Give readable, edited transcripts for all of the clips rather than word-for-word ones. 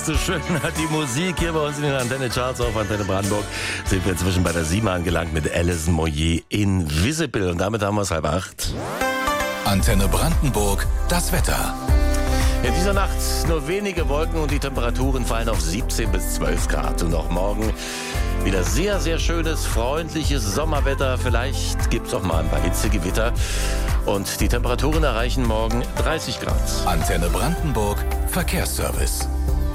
so schön hat die Musik hier bei uns in den Antenne Charts auf Antenne Brandenburg. Sind wir inzwischen bei der 7 angelangt mit Alison Moyet, Invisible. Und damit haben wir es 7:30. Antenne Brandenburg, das Wetter. In dieser Nacht nur wenige Wolken und die Temperaturen fallen auf 17 bis 12 Grad. Und auch morgen wieder sehr, sehr schönes, freundliches Sommerwetter. Vielleicht gibt es auch mal ein paar Hitzegewitter. Und die Temperaturen erreichen morgen 30 Grad. Antenne Brandenburg, Verkehrsservice.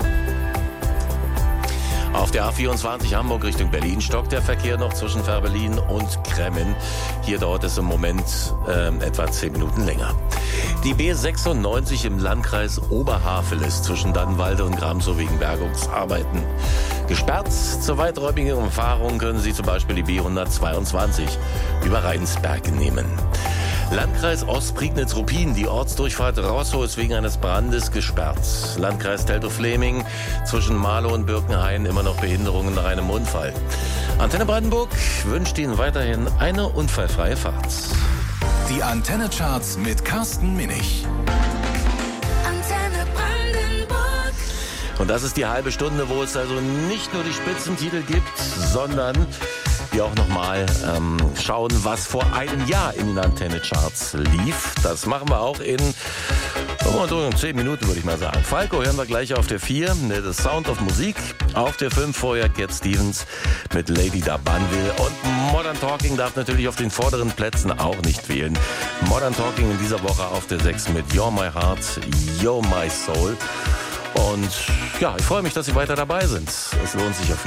Auf der A24 Hamburg Richtung Berlin stockt der Verkehr noch zwischen Fehrbellin und Kremmen. Hier dauert es im Moment etwa 10 Minuten länger. Die B96 im Landkreis Oberhavel ist zwischen Dannenwalde und Gramsow wegen Bergungsarbeiten gesperrt. Zur weiträumigen Umfahrung können Sie zum Beispiel die B122 über Rheinsberg nehmen. Landkreis Ostprignitz-Ruppin, die Ortsdurchfahrt Rosso ist wegen eines Brandes gesperrt. Landkreis Teltow-Fläming zwischen Marlow und Birkenhain immer noch Behinderungen nach einem Unfall. Antenne Brandenburg wünscht Ihnen weiterhin eine unfallfreie Fahrt. Die Antenne Charts mit Carsten Minich. Antenne Brandenburg. Und das ist die halbe Stunde, wo es also nicht nur die Spitzentitel gibt, sondern wir auch nochmal schauen, was vor einem Jahr in den Antenne-Charts lief. Das machen wir auch in 10 Minuten, würde ich mal sagen. Falco hören wir gleich auf der 4, The Sound of Musik. Auf der 5 vorher Cat Stevens mit Lady Da Banville. Und Modern Talking darf natürlich auf den vorderen Plätzen auch nicht fehlen. Modern Talking in dieser Woche auf der 6 mit You're My Heart, You're My Soul. Und ja, ich freue mich, dass Sie weiter dabei sind. Es lohnt sich auf jeden Fall.